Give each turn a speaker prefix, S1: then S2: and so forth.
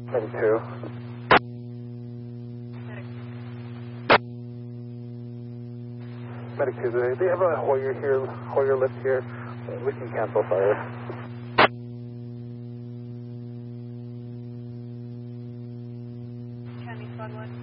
S1: Medic 2. Medic 2, do you have a Hoyer here, Hoyer lift here? We can cancel fire.
S2: County Squad 1.